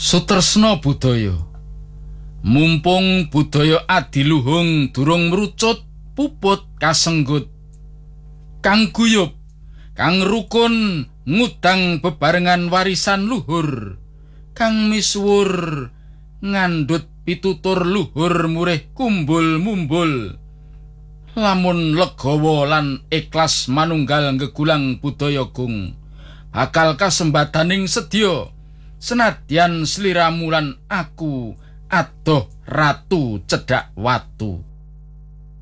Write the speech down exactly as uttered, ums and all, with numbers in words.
Sutresna budaya. Mumpung budaya adiluhung durung mrucut puput kasenggut. Kang guyub, kang rukun ngudang bebarengan warisan luhur. Kang misuwur ngandhut pitutur luhur murih kumbul-mumbul. Lamun legawa lan ikhlas manunggal gegulang budaya gung. Bakal kasembadaning sedya senadyan sliramu lan aku adoh ratu cedhak watu.